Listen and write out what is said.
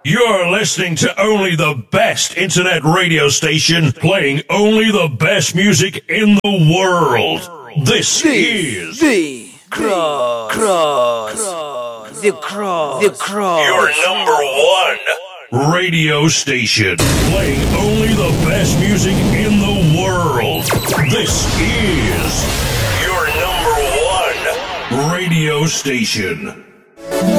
You're listening to only the best internet radio station playing only the best music in the world. This is The Cross. Your number one radio station playing only the best music in the world. This is your number one radio station.